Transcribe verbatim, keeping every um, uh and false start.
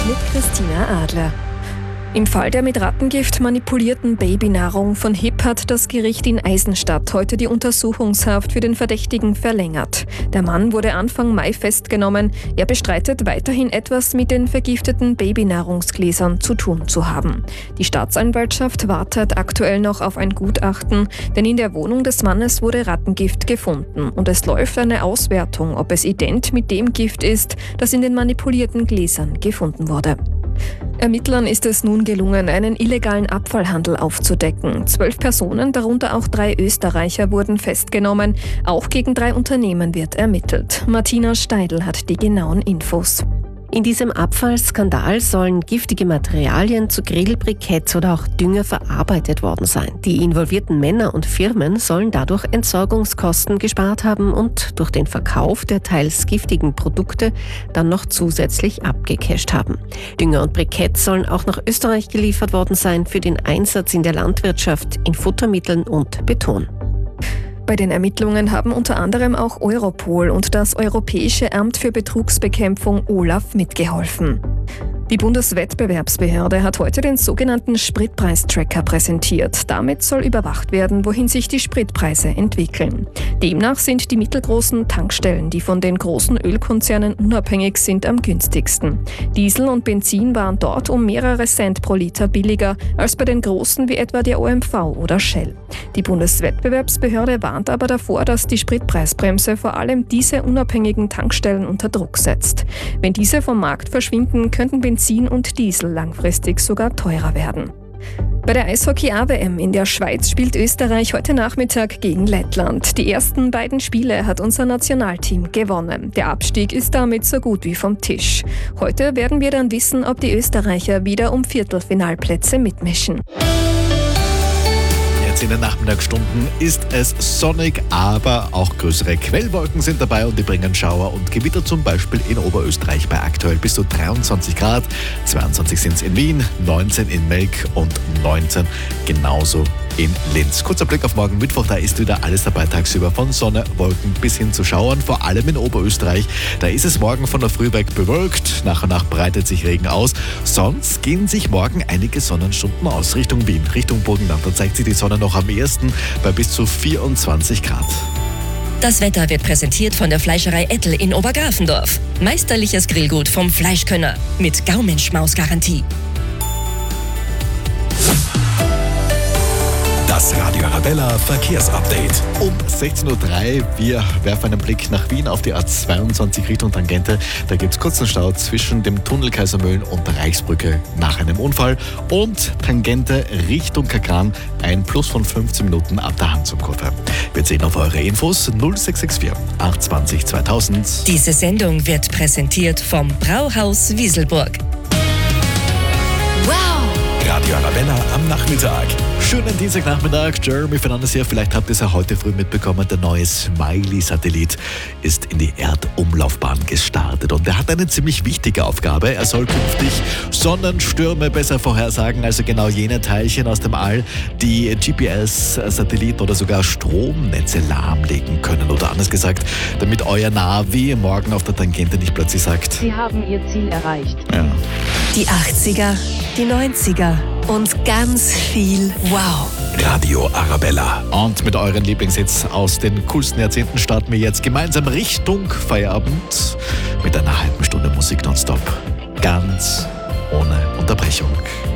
mit Christina Adler. Im Fall der mit Rattengift manipulierten Babynahrung von H I P hat das Gericht in Eisenstadt heute die Untersuchungshaft für den Verdächtigen verlängert. Der Mann wurde Anfang Mai festgenommen. Er bestreitet weiterhin etwas mit den vergifteten Babynahrungsgläsern zu tun zu haben. Die Staatsanwaltschaft wartet aktuell noch auf ein Gutachten, denn in der Wohnung des Mannes wurde Rattengift gefunden und es läuft eine Auswertung, ob es ident mit dem Gift ist, das in den manipulierten Gläsern gefunden wurde. Ermittlern ist es nun gelungen, einen illegalen Abfallhandel aufzudecken. Zwölf Personen, darunter auch drei Österreicher, wurden festgenommen. Auch gegen drei Unternehmen wird ermittelt. Martina Steidl hat die genauen Infos. In diesem Abfallskandal sollen giftige Materialien zu Grillbriketts oder auch Dünger verarbeitet worden sein. Die involvierten Männer und Firmen sollen dadurch Entsorgungskosten gespart haben und durch den Verkauf der teils giftigen Produkte dann noch zusätzlich abgecasht haben. Dünger und Briketts sollen auch nach Österreich geliefert worden sein für den Einsatz in der Landwirtschaft, in Futtermitteln und Beton. Bei den Ermittlungen haben unter anderem auch Europol und das Europäische Amt für Betrugsbekämpfung OLAF mitgeholfen. Die Bundeswettbewerbsbehörde hat heute den sogenannten Spritpreistracker präsentiert. Damit soll überwacht werden, wohin sich die Spritpreise entwickeln. Demnach sind die mittelgroßen Tankstellen, die von den großen Ölkonzernen unabhängig sind, am günstigsten. Diesel und Benzin waren dort um mehrere Cent pro Liter billiger als bei den großen wie etwa der O M V oder Shell. Die Bundeswettbewerbsbehörde warnt aber davor, dass die Spritpreisbremse vor allem diese unabhängigen Tankstellen unter Druck setzt. Wenn diese vom Markt verschwinden, könnten Benzin und Diesel langfristig sogar teurer werden. Bei der Eishockey-A W M in der Schweiz spielt Österreich heute Nachmittag gegen Lettland. Die ersten beiden Spiele hat unser Nationalteam gewonnen. Der Abstieg ist damit so gut wie vom Tisch. Heute werden wir dann wissen, ob die Österreicher wieder um Viertelfinalplätze mitmischen. In den Nachmittagsstunden ist es sonnig, aber auch größere Quellwolken sind dabei und die bringen Schauer und Gewitter, zum Beispiel in Oberösterreich bei aktuell bis zu dreiundzwanzig Grad. zweiundzwanzig sind es in Wien, neunzehn in Melk und neunzehn genauso in Linz. Kurzer Blick auf morgen Mittwoch, da ist wieder alles dabei tagsüber, von Sonne, Wolken bis hin zu Schauern, vor allem in Oberösterreich. Da ist es morgen von der Früh weg bewölkt, nach und nach breitet sich Regen aus. Sonst gehen sich morgen einige Sonnenstunden aus Richtung Wien, Richtung Burgenland. Da zeigt sich die Sonne noch am ehesten bei bis zu vierundzwanzig Grad. Das Wetter wird präsentiert von der Fleischerei Ettel in Obergrafendorf. Meisterliches Grillgut vom Fleischkönner mit Gaumenschmaus-Garantie. Das Radio Arabella Verkehrsupdate. Um sechzehn Uhr drei, wir werfen einen Blick nach Wien auf die A zweiundzwanzig Richtung Tangente. Da gibt es kurzen Stau zwischen dem Tunnel Kaisermühlen und der Reichsbrücke nach einem Unfall. Und Tangente Richtung Kakran, ein Plus von fünfzehn Minuten ab der Handsumkurve. Wir sehen auf eure Infos null sechs sechs vier acht zwei null zweitausend. Diese Sendung wird präsentiert vom Brauhaus Wieselburg. Wow! Radio Arabella am Nachmittag. Schönen Dienstagnachmittag, Jeremy Fernandes hier. Vielleicht habt ihr es ja heute früh mitbekommen, der neue Smiley-Satellit ist in die Erdumlaufbahn gestartet und er hat eine ziemlich wichtige Aufgabe. Er soll künftig Sonnenstürme besser vorhersagen, also genau jene Teilchen aus dem All, die G P S-Satelliten oder sogar Stromnetze lahmlegen können. Oder anders gesagt, damit euer Navi morgen auf der Tangente nicht plötzlich sagt: Sie haben Ihr Ziel erreicht. Ja. Die achtziger, die neunziger und ganz viel Wow. Radio Arabella. Und mit euren Lieblingshits aus den coolsten Jahrzehnten starten wir jetzt gemeinsam Richtung Feierabend mit einer halben Stunde Musik nonstop. Ganz ohne Unterbrechung.